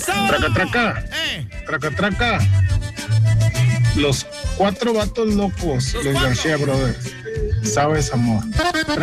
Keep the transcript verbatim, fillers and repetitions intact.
sábado. Traca, traca. Eh. Traca, traca. Los cuatro vatos locos, Los los cuatro. García Brothers. Sabes, amor.